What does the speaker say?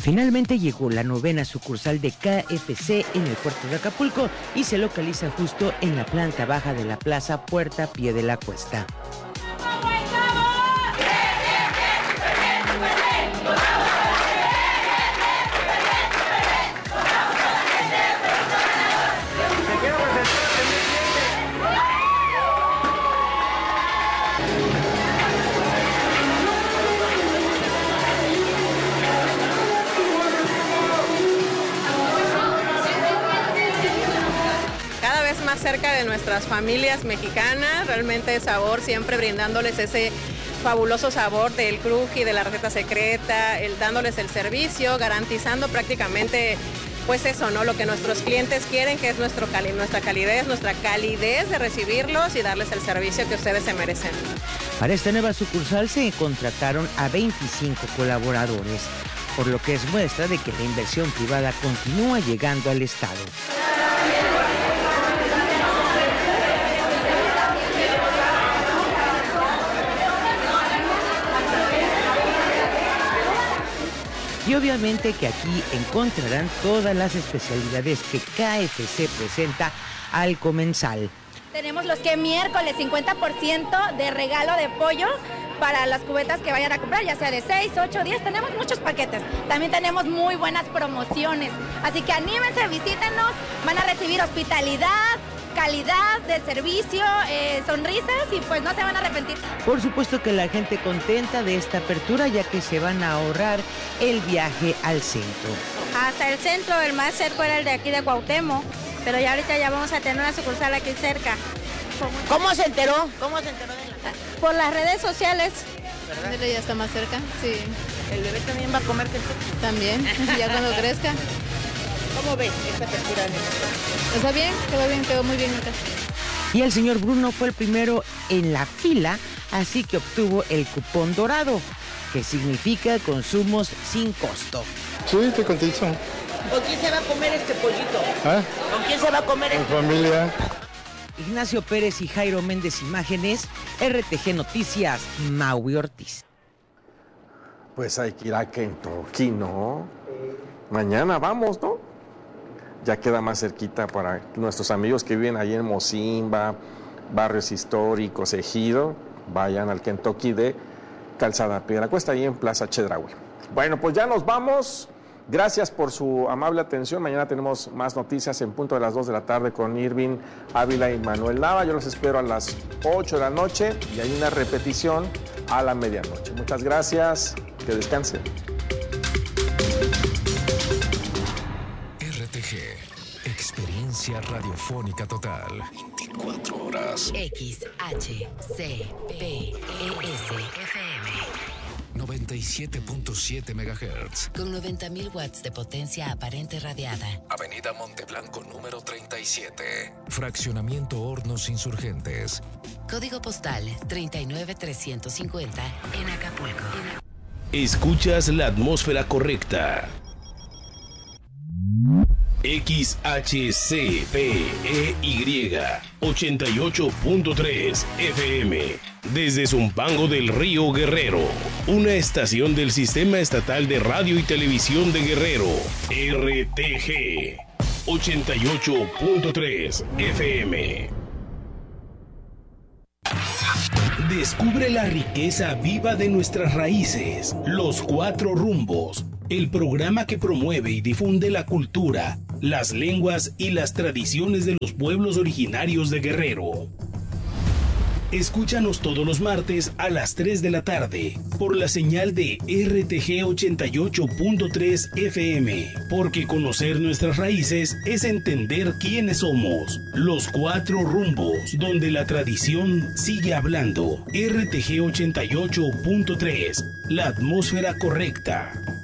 Finalmente llegó la 9ª sucursal de KFC en el puerto de Acapulco y se localiza justo en la planta baja de la plaza Puerta Pie de la Cuesta. Más cerca de nuestras familias mexicanas, realmente el sabor, siempre brindándoles ese fabuloso sabor del cruji, de la receta secreta, dándoles el servicio, garantizando prácticamente pues eso, ¿no? Lo que nuestros clientes quieren, que es nuestra calidez de recibirlos y darles el servicio que ustedes se merecen. Para esta nueva sucursal se contrataron a 25 colaboradores, por lo que es muestra de que la inversión privada continúa llegando al estado. Y obviamente que aquí encontrarán todas las especialidades que KFC presenta al comensal. Tenemos los que miércoles 50% de regalo de pollo para las cubetas que vayan a comprar, ya sea de 6, 8, 10, tenemos muchos paquetes. También tenemos muy buenas promociones, así que anímense, visítenos, van a recibir hospitalidad, calidad de servicio, sonrisas y pues no se van a arrepentir. Por supuesto que la gente contenta de esta apertura, ya que se van a ahorrar el viaje al centro. Hasta el centro, el más cerca era el de aquí de Cuauhtémoc, pero ya ahorita ya vamos a tener una sucursal aquí cerca. ¿Cómo se enteró? ¿Cómo se enteró de la... Por las redes sociales. ¿Verdad? Ya está más cerca, sí. ¿El bebé también va a comer queso? También, ya cuando crezca. ¿Cómo ves esta apertura? Está bien, quedó muy bien acá. Y el señor Bruno fue el primero en la fila, así que obtuvo el cupón dorado, que significa consumos sin costo. Sí, estoy contento. ¿Con quién se va a comer este pollito? ¿Ah? ¿Con quién se va a comer este pollito? Con familia. Ignacio Pérez y Jairo Méndez Imágenes, RTG Noticias, Maui Ortiz. Pues hay que ir a Kentucky, ¿no? Mañana vamos, ¿no? Ya queda más cerquita para nuestros amigos que viven ahí en Mocimba, barrios históricos, Ejido, vayan al Kentucky de Calzada Piedra Cuesta, ahí en Plaza Chedraui. Bueno, pues ya nos vamos. Gracias por su amable atención. Mañana tenemos más noticias en punto de las 2 de la tarde con Irving Ávila y Manuel Nava. Yo los espero a las 8 de la noche y hay una repetición a la medianoche. Muchas gracias. Que descansen. Experiencia radiofónica total. 24 horas. XHCPES FM 97.7 MHz. Con 90.000 watts de potencia aparente radiada. Avenida Monteblanco número 37. Fraccionamiento Hornos Insurgentes. Código postal 39350 en Acapulco. Escuchas la atmósfera correcta. XHCPEY 88.3 FM desde Zumpango del Río Guerrero, una estación del Sistema Estatal de Radio y Televisión de Guerrero, RTG 88.3 FM. Descubre la riqueza viva de nuestras raíces. Los Cuatro Rumbos, el programa que promueve y difunde la cultura, las lenguas y las tradiciones de los pueblos originarios de Guerrero. Escúchanos todos los martes a las 3 de la tarde por la señal de RTG 88.3 FM, porque conocer nuestras raíces es entender quiénes somos. Los Cuatro Rumbos, donde la tradición sigue hablando. RTG 88.3, la atmósfera correcta.